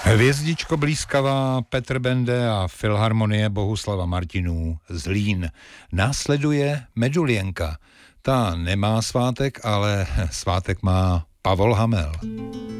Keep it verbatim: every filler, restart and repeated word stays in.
Hvězdičko blízkavá, Petr Bende a Filharmonie Bohuslava Martinů Zlín. Následuje Medulienka. Ta nemá svátek, ale svátek má Pavol Hamel.